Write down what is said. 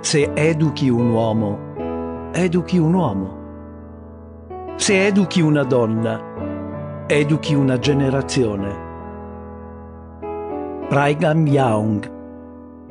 Se educhi un uomo, educhi un uomo. Se educhi una donna, educhi una generazione. Brigham Young.